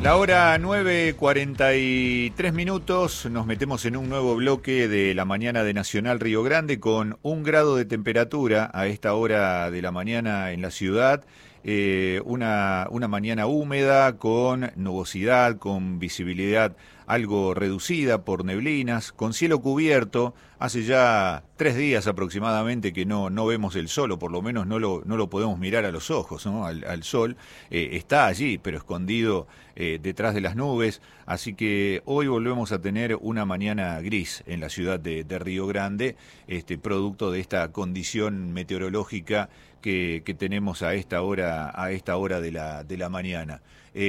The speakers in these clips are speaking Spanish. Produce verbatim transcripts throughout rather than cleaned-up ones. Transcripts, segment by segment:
La hora nueve cuarenta y tres minutos, nos metemos en un nuevo bloque de la mañana de Nacional Río Grande con un grado de temperatura a esta hora de la mañana en la ciudad. Eh, una, una mañana húmeda, con nubosidad, con visibilidad algo reducida por neblinas, con cielo cubierto. Hace ya tres días aproximadamente que no, no vemos el sol, o por lo menos no lo, no lo podemos mirar a los ojos, ¿no? Al, al sol. Eh, está allí, pero escondido eh, detrás de las nubes. Así que hoy volvemos a tener una mañana gris en la ciudad de, de Río Grande, este, producto de esta condición meteorológica que, que tenemos a esta hora, a esta hora de la, de la mañana.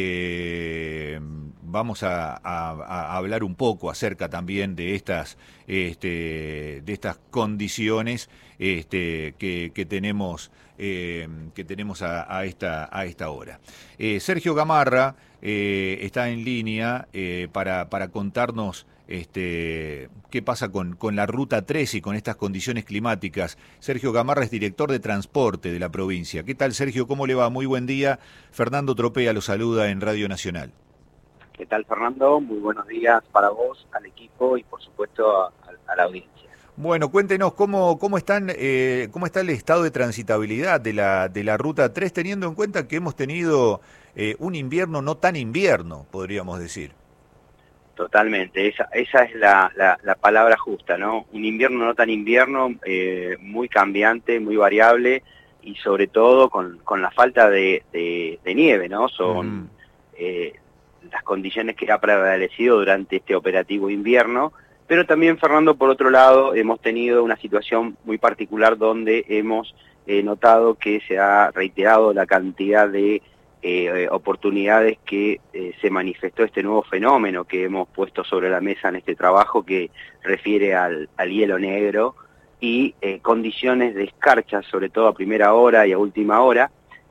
Eh, vamos a, a, a hablar un poco acerca también de estas, este, de estas condiciones este, que, que tenemos, eh, que tenemos a, a, esta, a esta hora. Eh, Sergio Gamarra eh, está en línea eh, para, para contarnos Este, qué pasa con, con la Ruta tres y con estas condiciones climáticas. Sergio Gamarra es director de transporte de la provincia. ¿Qué tal, Sergio? ¿Cómo le va? Muy buen día. Fernando Tropea lo saluda en Radio Nacional. ¿Qué tal, Fernando? Muy buenos días para vos, al equipo y, por supuesto, a, a la audiencia. Bueno, cuéntenos cómo, cómo, están, eh, cómo está el estado de transitabilidad de la, de la Ruta tres, teniendo en cuenta que hemos tenido eh, un invierno no tan invierno, podríamos decir. Totalmente, esa, esa es la, la, la palabra justa, ¿no? Un invierno no tan invierno, eh, muy cambiante, muy variable, y sobre todo con, con la falta de, de, de nieve, ¿no? Son mm. eh, las condiciones que ha prevalecido durante este operativo invierno, pero también, Fernando, por otro lado, hemos tenido una situación muy particular donde hemos eh, notado que se ha reiterado la cantidad de Eh, oportunidades que eh, se manifestó este nuevo fenómeno que hemos puesto sobre la mesa en este trabajo, que refiere al, al hielo negro y eh, condiciones de escarcha, sobre todo a primera hora y a última hora,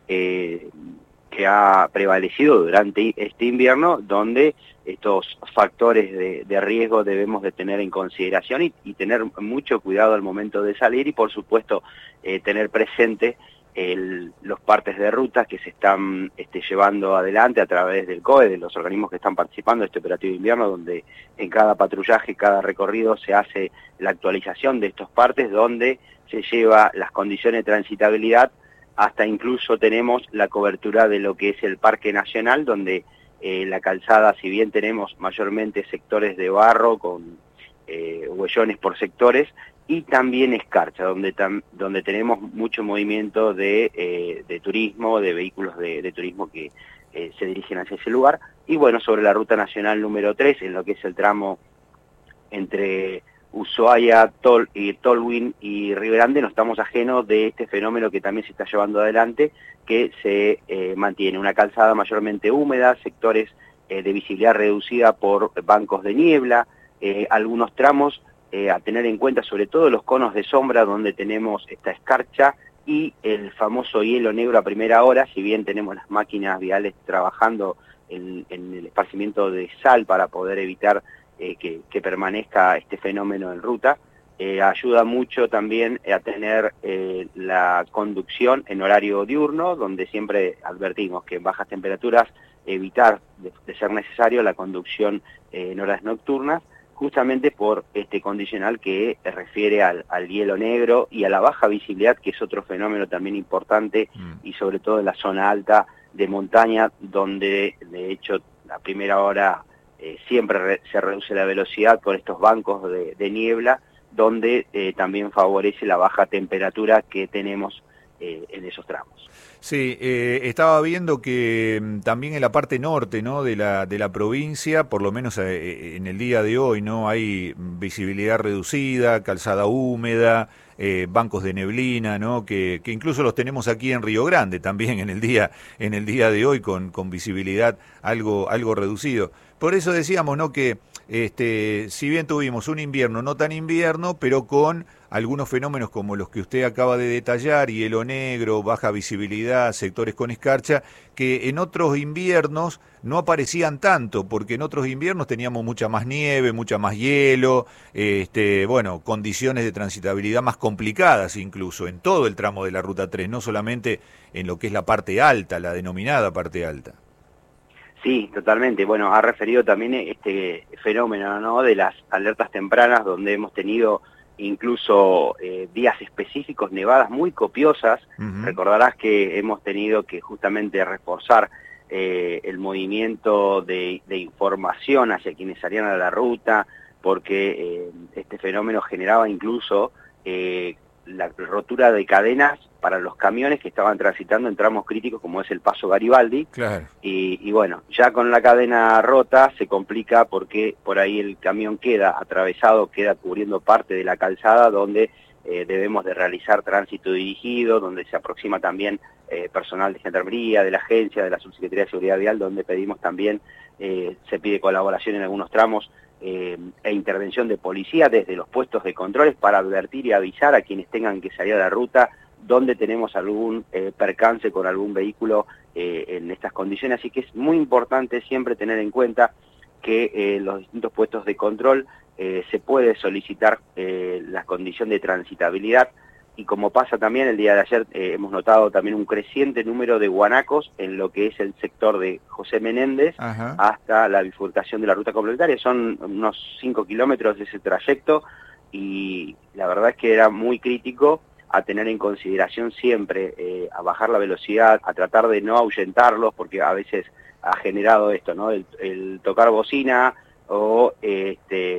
eh, que ha prevalecido durante este invierno, donde estos factores de, de riesgo debemos de tener en consideración y, y tener mucho cuidado al momento de salir, y por supuesto eh, tener presente El, los partes de ruta que se están este, llevando adelante a través del C O E, de los organismos que están participando de este operativo de invierno, donde en cada patrullaje, cada recorrido se hace la actualización de estos partes, donde se lleva las condiciones de transitabilidad, hasta incluso tenemos la cobertura de lo que es el Parque Nacional, donde eh, la calzada, si bien tenemos mayormente sectores de barro con eh, huellones por sectores, y también escarcha, donde, tam, donde tenemos mucho movimiento de, eh, de turismo, de vehículos de, de turismo que eh, se dirigen hacia ese lugar. Y bueno, sobre la Ruta Nacional número tres, en lo que es el tramo entre Ushuaia, Tol, y Tolwyn y Río Grande, no estamos ajenos de este fenómeno que también se está llevando adelante, que se eh, mantiene una calzada mayormente húmeda, sectores eh, de visibilidad reducida por bancos de niebla, eh, algunos tramos Eh, a tener en cuenta, sobre todo los conos de sombra, donde tenemos esta escarcha y el famoso hielo negro a primera hora. Si bien tenemos las máquinas viales trabajando en, en el esparcimiento de sal para poder evitar eh, que, que permanezca este fenómeno en ruta, eh, ayuda mucho también a tener eh, la conducción en horario diurno, donde siempre advertimos que en bajas temperaturas evitar, de, de ser necesario, la conducción eh, en horas nocturnas, justamente por este condicional que refiere al, al hielo negro y a la baja visibilidad, que es otro fenómeno también importante, mm. y sobre todo en la zona alta de montaña, donde de hecho a primera hora eh, siempre re, se reduce la velocidad por estos bancos de, de niebla, donde eh, también favorece la baja temperatura que tenemos eh, en esos tramos. Sí, eh, estaba viendo que también en la parte norte, ¿no?, de la de la provincia, por lo menos eh, en el día de hoy, ¿no?, hay visibilidad reducida, calzada húmeda, eh, bancos de neblina, ¿no?, que, que incluso los tenemos aquí en Río Grande también en el día en el día de hoy con, con visibilidad algo algo reducido. Por eso decíamos, ¿no?, que este, si bien tuvimos un invierno no tan invierno, pero con algunos fenómenos como los que usted acaba de detallar, hielo negro, baja visibilidad, sectores con escarcha, que en otros inviernos no aparecían tanto, porque en otros inviernos teníamos mucha más nieve, mucha más hielo, este, bueno, condiciones de transitabilidad más complicadas incluso en todo el tramo de la Ruta tres, no solamente en lo que es la parte alta, la denominada parte alta. Sí, totalmente. Bueno, ha referido también este fenómeno, ¿no?, de las alertas tempranas, donde hemos tenido incluso eh, días específicos, nevadas muy copiosas. Uh-huh. Recordarás que hemos tenido que justamente reforzar eh, el movimiento de, de información hacia quienes salían a la ruta, porque eh, este fenómeno generaba incluso eh, la rotura de cadenas para los camiones que estaban transitando en tramos críticos como es el Paso Garibaldi. Claro. Y, y bueno, ya con la cadena rota se complica porque por ahí el camión queda atravesado, queda cubriendo parte de la calzada donde eh, debemos de realizar tránsito dirigido, donde se aproxima también eh, personal de Gendarmería, de la agencia, de la Subsecretaría de Seguridad Vial, donde pedimos también, eh, se pide colaboración en algunos tramos, Eh, e intervención de policía desde los puestos de controles para advertir y avisar a quienes tengan que salir a la ruta donde tenemos algún eh, percance con algún vehículo eh, en estas condiciones. Así que es muy importante siempre tener en cuenta que eh, los distintos puestos de control eh, se puede solicitar eh, la condición de transitabilidad. Y como pasa también, el día de ayer eh, hemos notado también un creciente número de guanacos en lo que es el sector de José Menéndez. Ajá. Hasta la bifurcación de la ruta complementaria. Son unos cinco kilómetros de ese trayecto y la verdad es que era muy crítico a tener en consideración siempre, eh, a bajar la velocidad, a tratar de no ahuyentarlos, porque a veces ha generado esto, ¿no? El, el tocar bocina o eh, este,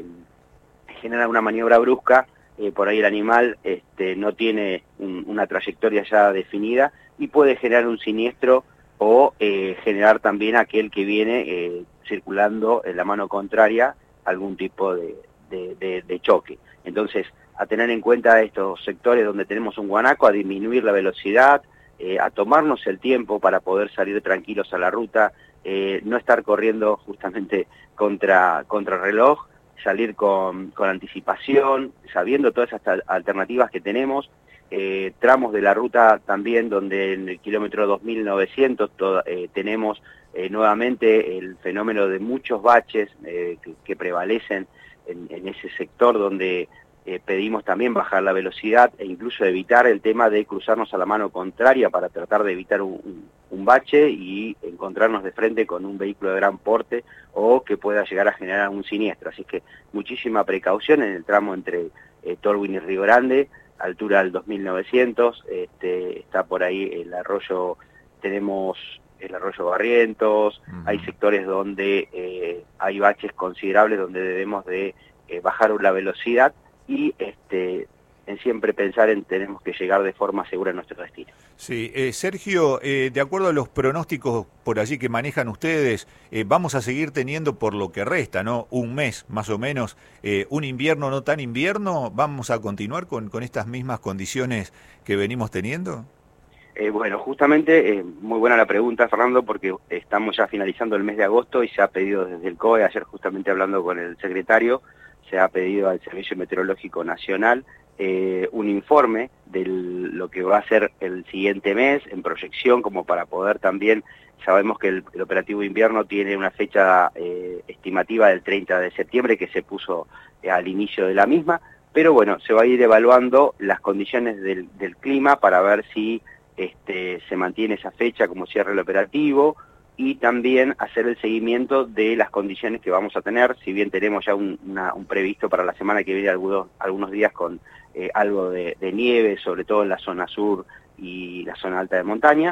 genera una maniobra brusca. Eh, por ahí el animal este, no tiene un, una trayectoria ya definida y puede generar un siniestro o eh, generar también aquel que viene eh, circulando en la mano contraria algún tipo de, de, de, de choque. Entonces, a tener en cuenta estos sectores donde tenemos un guanaco, a disminuir la velocidad, eh, a tomarnos el tiempo para poder salir tranquilos a la ruta, eh, no estar corriendo justamente contra, contra el reloj, salir con, con anticipación, sabiendo todas estas alternativas que tenemos, eh, tramos de la ruta también donde en el kilómetro dos mil novecientos todo, eh, tenemos eh, nuevamente el fenómeno de muchos baches eh, que, que prevalecen en, en ese sector donde eh, pedimos también bajar la velocidad e incluso evitar el tema de cruzarnos a la mano contraria para tratar de evitar un, un, un bache y encontrarnos de frente con un vehículo de gran porte o que pueda llegar a generar un siniestro. Así que muchísima precaución en el tramo entre eh, Tolwyn y Río Grande, altura del dos mil novecientos, este, está por ahí el arroyo, tenemos el arroyo Barrientos, uh-huh. Hay sectores donde eh, hay baches considerables donde debemos de eh, bajar la velocidad y este, en siempre pensar en tenemos que llegar de forma segura a nuestro destino. Sí, eh, Sergio, eh, de acuerdo a los pronósticos por allí que manejan ustedes, eh, vamos a seguir teniendo por lo que resta, ¿no? Un mes más o menos, eh, un invierno no tan invierno, ¿vamos a continuar con, con estas mismas condiciones que venimos teniendo? Eh, bueno, justamente, eh, muy buena la pregunta, Fernando, porque estamos ya finalizando el mes de agosto y se ha pedido desde el C O E, ayer justamente hablando con el secretario, se ha pedido al Servicio Meteorológico Nacional eh, un informe de lo que va a ser el siguiente mes en proyección, como para poder también, sabemos que el, el operativo invierno tiene una fecha eh, estimativa del treinta de septiembre que se puso eh, al inicio de la misma, pero bueno, se va a ir evaluando las condiciones del, del clima para ver si este, se mantiene esa fecha como cierre el operativo, y también hacer el seguimiento de las condiciones que vamos a tener, si bien tenemos ya un, una, un previsto para la semana que viene algunos, algunos días con eh, algo de, de nieve, sobre todo en la zona sur y la zona alta de montaña,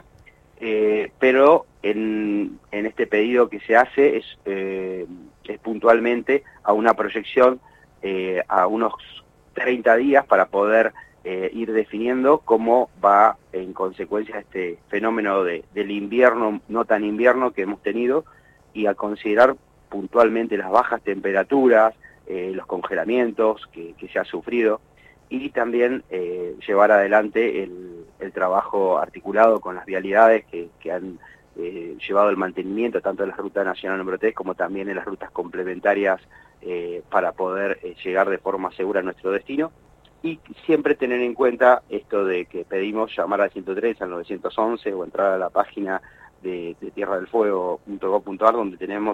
eh, pero en, en este pedido que se hace es, eh, es puntualmente a una proyección eh, a unos treinta días para poder Eh, ir definiendo cómo va en consecuencia este fenómeno de, del invierno, no tan invierno que hemos tenido, y a considerar puntualmente las bajas temperaturas, eh, los congelamientos que, que se ha sufrido, y también eh, llevar adelante el, el trabajo articulado con las vialidades que, que han eh, llevado el mantenimiento tanto en la Ruta Nacional número tres como también en las rutas complementarias eh, para poder eh, llegar de forma segura a nuestro destino. Y siempre tener en cuenta esto de que pedimos llamar al ciento tres, al novecientos once o entrar a la página de, de tierra del fuego punto gob punto ar donde tenemos